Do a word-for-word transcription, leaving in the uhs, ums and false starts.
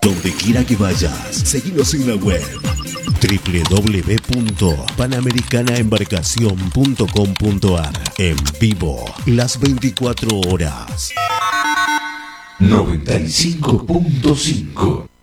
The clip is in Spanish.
Donde quiera que vayas, seguinos en la web doble u doble u doble u punto panamericana embarcación punto com punto a r. En vivo, las veinticuatro horas. noventa y cinco punto cinco